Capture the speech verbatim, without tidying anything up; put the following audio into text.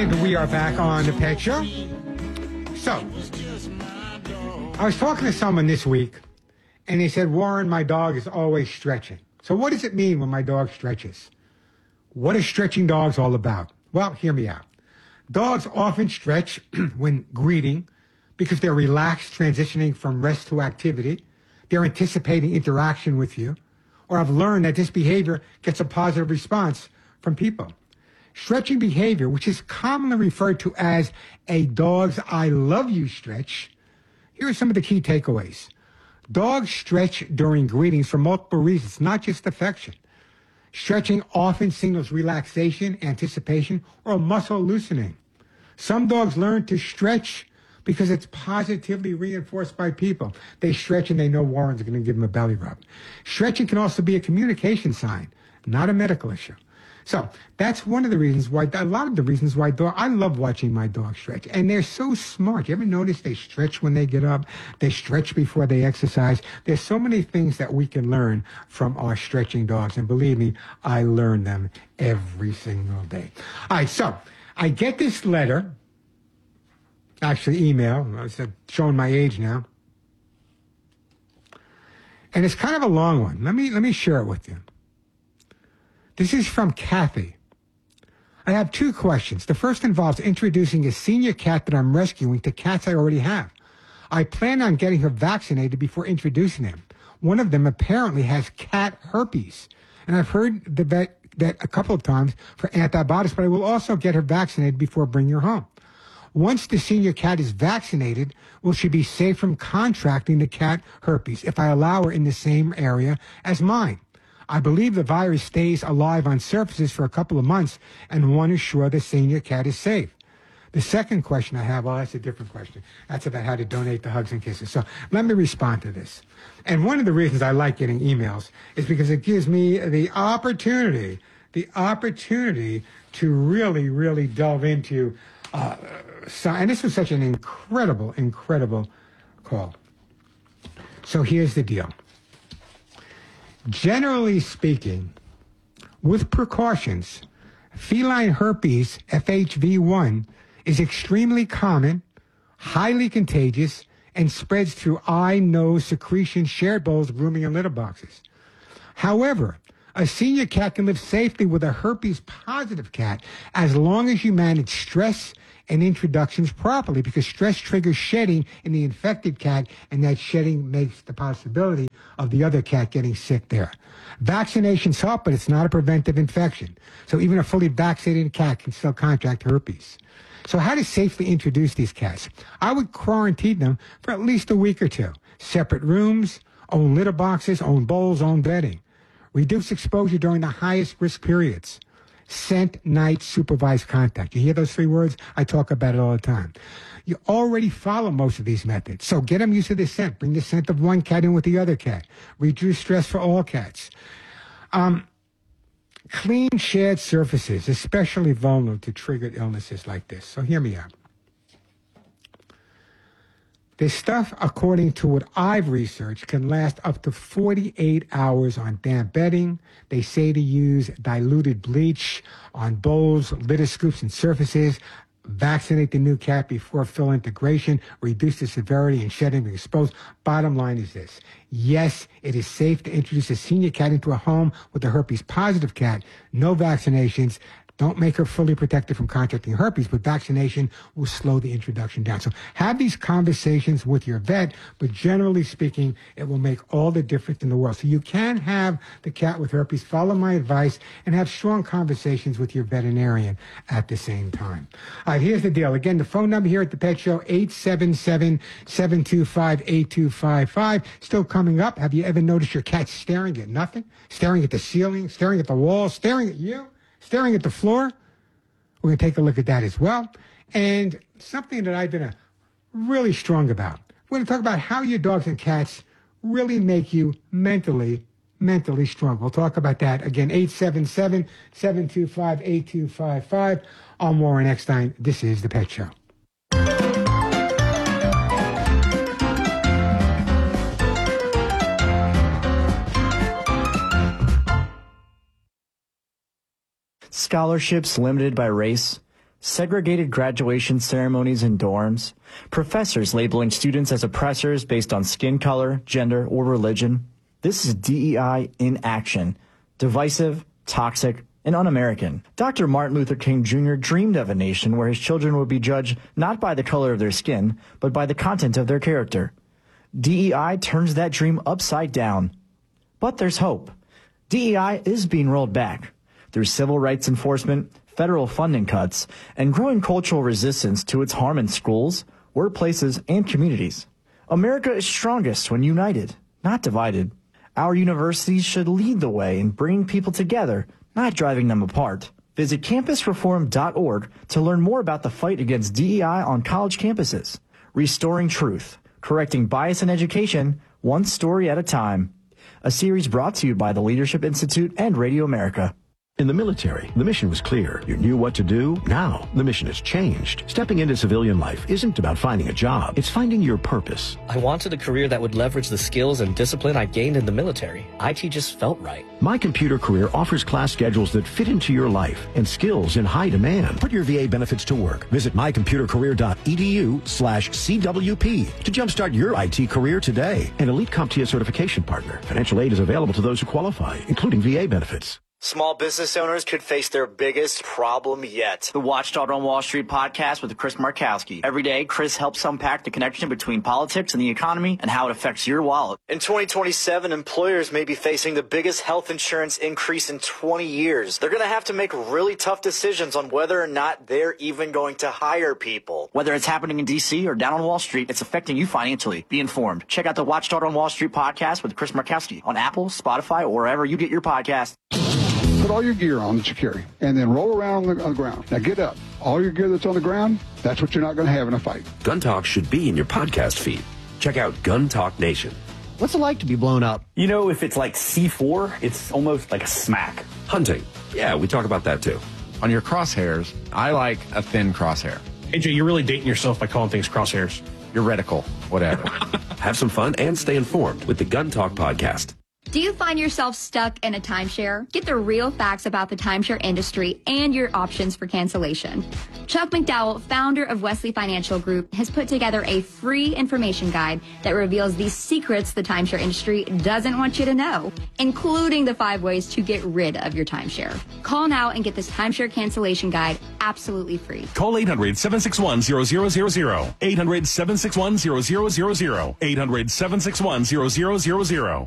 And we are back on the Pet Show. So, I was talking to someone this week, and they said, Warren, my dog is always stretching. So what does it mean when my dog stretches? What are stretching dogs all about? Well, hear me out. Dogs often stretch when greeting because they're relaxed, transitioning from rest to activity. They're anticipating interaction with you, or have learned that this behavior gets a positive response from people. Stretching behavior, which is commonly referred to as a dog's I love you stretch, here are some of the key takeaways. Dogs stretch during greetings for multiple reasons, not just affection. Stretching often signals relaxation, anticipation, or muscle loosening. Some dogs learn to stretch because it's positively reinforced by people. They stretch and they know Warren's going to give them a belly rub. Stretching can also be a communication sign, not a medical issue. So that's one of the reasons why, a lot of the reasons why dog, I love watching my dog stretch. And they're so smart. You ever notice they stretch when they get up? They stretch before they exercise. There's so many things that we can learn from our stretching dogs. And believe me, I learn them every single day. All right, so I get this letter, actually email, I was showing my age now. And it's kind of a long one. Let me, let me share it with you. This is from Kathy. I have two questions. The first involves introducing a senior cat that I'm rescuing to cats I already have. I plan on getting her vaccinated before introducing them. One of them apparently has cat herpes, and I've heard the vet that a couple of times for antibiotics, but I will also get her vaccinated before bringing her home. Once the senior cat is vaccinated, will she be safe from contracting the cat herpes if I allow her in the same area as mine? I believe the virus stays alive on surfaces for a couple of months and want to ensure the senior cat is safe. The second question I have, well, that's a different question. That's about how to donate the hugs and kisses. So let me respond to this. And one of the reasons I like getting emails is because it gives me the opportunity, the opportunity to really, really delve into, uh, so, and this was such an incredible, incredible call. So here's the deal. Generally speaking, with precautions, feline herpes, F H V one, is extremely common, highly contagious, and spreads through eye, nose, secretion, shared bowls, grooming, and litter boxes. However, a senior cat can live safely with a herpes-positive cat as long as you manage stress and introductions properly, because stress triggers shedding in the infected cat, and that shedding makes the possibility of the other cat getting sick there. Vaccinations help, but it's not a preventive infection. So even a fully vaccinated cat can still contract herpes. So how to safely introduce these cats? I would quarantine them for at least a week or two. Separate rooms, own litter boxes, own bowls, own bedding. Reduce exposure during the highest risk periods. Scent, night, supervised contact. You hear those three words? I talk about it all the time. You already follow most of these methods. So get them used to the scent. Bring the scent of one cat in with the other cat. Reduce stress for all cats. Um, clean shared surfaces, especially vulnerable to triggered illnesses like this. So hear me out. This stuff, according to what I've researched, can last up to forty-eight hours on damp bedding. They say to use diluted bleach on bowls, litter scoops, and surfaces. Vaccinate the new cat before fill integration. Reduce the severity and shedding being exposed. Bottom line is this. Yes, it is safe to introduce a senior cat into a home with a herpes-positive cat. No vaccinations. Don't make her fully protected from contracting herpes, but vaccination will slow the introduction down. So have these conversations with your vet, but generally speaking, it will make all the difference in the world. So you can have the cat with herpes, follow my advice, and have strong conversations with your veterinarian at the same time. All right, here's the deal. Again, the phone number here at the Pet Show, eight seven seven, seven two five, eight two five five. Still coming up. Have you ever noticed your cat staring at nothing? Staring at the ceiling, staring at the wall, staring at you? Staring at the floor? We're going to take a look at that as well. And something that I've been uh, really strong about. We're going to talk about how your dogs and cats really make you mentally, mentally strong. We'll talk about that. Again, eight seven seven, seven two five, eight two five five. I'm Warren Eckstein. This is The Pet Show. Scholarships limited by race. segregated graduation ceremonies in dorms, professors labeling students as oppressors based on skin color, gender, or religion. This is D E I in action. Divisive, toxic, and un-American. Doctor Martin Luther King Junior dreamed of a nation where his children would be judged not by the color of their skin, but by the content of their character. D E I turns that dream upside down. But there's hope. D E I is being rolled back through civil rights enforcement, federal funding cuts, and growing cultural resistance to its harm in schools, workplaces, and communities. America is strongest when united, not divided. Our universities should lead the way in bringing people together, not driving them apart. Visit campus reform dot org to learn more about the fight against D E I on college campuses. Restoring truth, correcting bias in education, one story at a time. A series brought to you by the Leadership Institute and Radio America. In the military, the mission was clear. You knew what to do. Now, the mission has changed. Stepping into civilian life isn't about finding a job. It's finding your purpose. I wanted a career that would leverage the skills and discipline I gained in the military. I T just felt right. My Computer Career offers class schedules that fit into your life and skills in high demand. Put your V A benefits to work. Visit my computer career dot e d u slash C W P to jumpstart your I T career today. An Elite CompTIA certification partner. Financial aid is available to those who qualify, including V A benefits. Small business owners could face their biggest problem yet. The Watchdog on Wall Street podcast with Chris Markowski. Every day, Chris helps unpack the connection between politics and the economy and how it affects your wallet. In twenty twenty-seven, employers may be facing the biggest health insurance increase in twenty years. They're going to have to make really tough decisions on whether or not they're even going to hire people. Whether it's happening in D C or down on Wall Street, it's affecting you financially. Be informed. Check out the Watchdog on Wall Street podcast with Chris Markowski on Apple, Spotify, or wherever you get your podcast. Put all your gear on that you carry, and then roll around on the, on the ground. Now get up. All your gear that's on the ground, that's what you're not going to have in a fight. Gun Talk should be in your podcast feed. Check out Gun Talk Nation. What's it like to be blown up? You know, if it's like C four, it's almost like a smack. Hunting. Yeah, we talk about that too. On your crosshairs, I like a thin crosshair. A J, you're really dating yourself by calling things crosshairs. Your reticle, whatever. Have some fun and stay informed with the Gun Talk podcast. Do you find yourself stuck in a timeshare? Get the real facts about the timeshare industry and your options for cancellation. Chuck McDowell, founder of Wesley Financial Group, has put together a free information guide that reveals the secrets the timeshare industry doesn't want you to know, including the five ways to get rid of your timeshare. Call now and get this timeshare cancellation guide absolutely free. Call eight hundred, seven six one, zero zero zero zero. eight hundred, seven six one, zero zero zero zero. eight hundred, seven six one, zero zero zero zero.